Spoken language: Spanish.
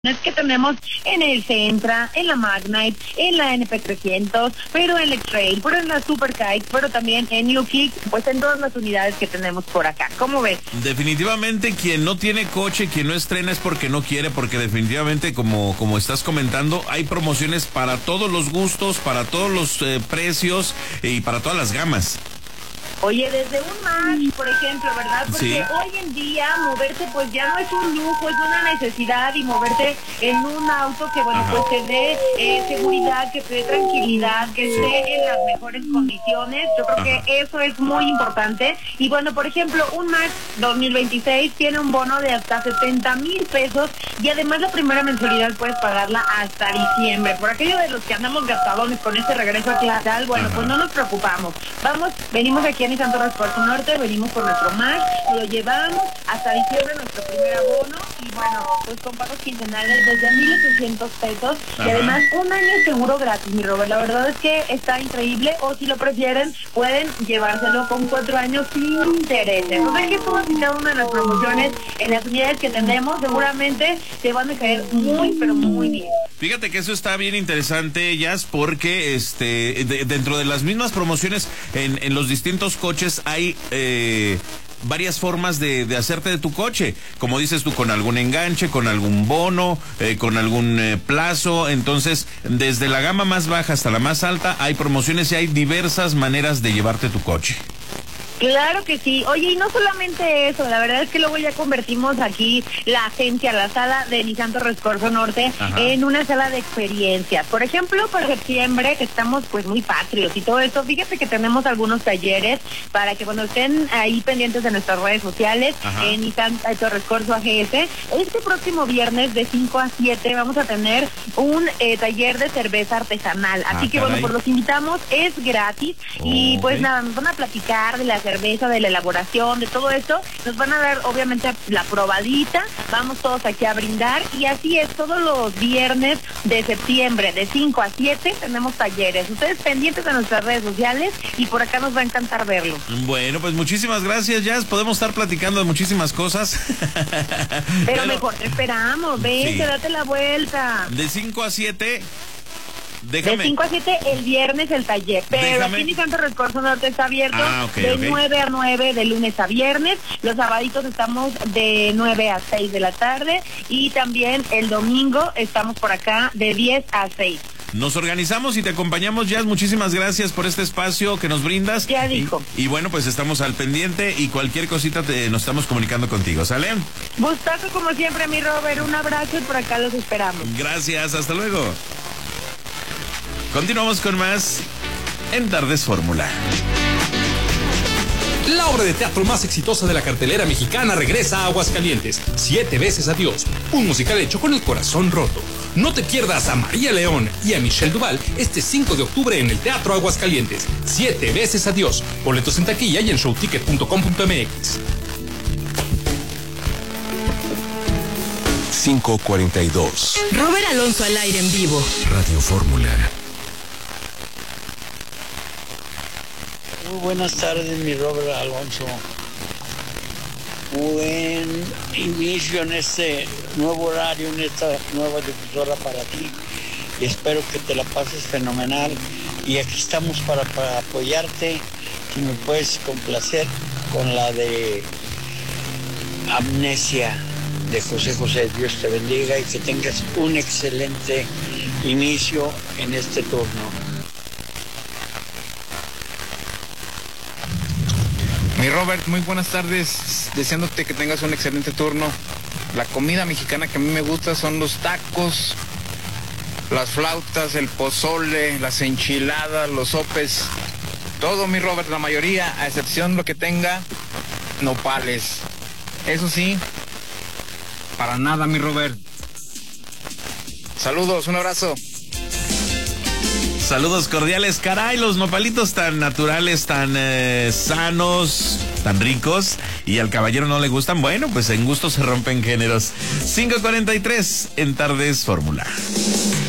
Es que tenemos en el Centra, en la Magnite, en la NP300, pero en la X-Trail, pero en la Super Kite, pero también en New Kick, pues en todas las unidades que tenemos por acá. ¿Cómo ves? Definitivamente quien no tiene coche, quien no estrena es porque no quiere, porque definitivamente como estás comentando, hay promociones para todos los gustos, para todos los precios y para todas las gamas. Oye, desde un March, por ejemplo, ¿verdad? Porque sí, hoy en día moverse pues ya no es un lujo, es una necesidad, y moverte en un auto que, bueno, pues te dé seguridad, que te dé tranquilidad, que esté en las mejores condiciones, yo creo que eso es muy importante. Y bueno, por ejemplo, un March 2026 tiene un bono de hasta 70,000 pesos y además la primera mensualidad puedes pagarla hasta diciembre. Por aquello de los que andamos gastadones con este regreso a Clatal, bueno, pues no nos preocupamos. Venimos aquí en Nissan Torres Puerto Norte, venimos por nuestro March, lo llevamos hasta diciembre, nuestro primer abono, y bueno, pues con pagos quincenales desde 1,800 pesos, y además un año seguro gratis, mi Robert. La verdad es que está increíble, o si lo prefieren, pueden llevárselo con 4 años sin intereses. O sea que todas y cada una de las promociones en las unidades que tenemos seguramente te van a caer muy, pero muy bien. Fíjate que eso está bien interesante, Jazz, porque dentro de las mismas promociones en los distintos coches hay varias formas de hacerte de tu coche, como dices tú, con algún enganche, con algún bono, con algún plazo. Entonces, desde la gama más baja hasta la más alta hay promociones y hay diversas maneras de llevarte tu coche. Claro que sí. Oye, y no solamente eso, la verdad es que luego ya convertimos aquí la agencia, la sala de Nissan Torres Puerto Norte, en una sala de experiencias. Por ejemplo, para septiembre, que estamos pues muy patrios y todo eso, fíjate que tenemos algunos talleres para que cuando estén ahí pendientes de nuestras redes sociales, en Nissan Torres Corso AGS. Este próximo viernes de 5 a 7 vamos a tener un taller de cerveza artesanal. Así que bueno, pues los invitamos, es gratis, y pues nada, nos van a platicar de la cerveza, de la elaboración, de todo esto. Nos van a dar obviamente la probadita, vamos todos aquí a brindar, y así es, todos los viernes de septiembre de 5 a 7 tenemos talleres. Ustedes pendientes de nuestras redes sociales, y por acá nos va a encantar verlo. Bueno, pues muchísimas gracias, Jazz. Podemos estar platicando de muchísimas cosas. Pero mejor te esperamos, vente, date la vuelta. De 5 a 7... De 5 a 7 el viernes el taller, pero aquí en Nissan Torres Puerto Norte está abierto de 9 a 9 de lunes a viernes. Los sabaditos estamos de 9 a 6 de la tarde, y también el domingo estamos por acá de 10 a 6. Nos organizamos y te acompañamos, Jazz. Muchísimas gracias por este espacio que nos brindas. Ya dijo. Y bueno, pues estamos al pendiente, y cualquier cosita nos estamos comunicando contigo, ¿sale? Gustazo como siempre, mi Robert. Un abrazo, y por acá los esperamos. Gracias, hasta luego. Continuamos con más en Tardes Fórmula. La obra de teatro más exitosa de la cartelera mexicana regresa a Aguascalientes. 7 veces adiós. Un musical hecho con el corazón roto. No te pierdas a María León y a Michelle Duval este 5 de octubre en el Teatro Aguascalientes. 7 veces adiós. Boletos en taquilla y en showticket.com.mx. 5:42. Robert Alonso al aire en vivo. Radio Fórmula. Muy buenas tardes, mi Robert Alonso. Buen inicio en este nuevo horario, en esta nueva difusora para ti. Y espero que te la pases fenomenal. Y aquí estamos para apoyarte. Si me puedes complacer con la de Amnesia de José José. Dios te bendiga y que tengas un excelente inicio en este turno. Mi Robert, muy buenas tardes, deseándote que tengas un excelente turno. La comida mexicana que a mí me gusta son los tacos, las flautas, el pozole, las enchiladas, los sopes. Todo, mi Robert, la mayoría, a excepción lo que tenga nopales. Eso sí, para nada, mi Robert. Saludos, un abrazo. Saludos cordiales. Caray, los nopalitos tan naturales, tan sanos, tan ricos, y al caballero no le gustan. Bueno, pues en gusto se rompen géneros. 5:43 en Tardes Fórmula.